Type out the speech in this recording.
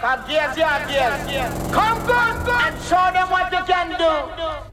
Come, gears, yeah, gears. Come, and show them what you can do.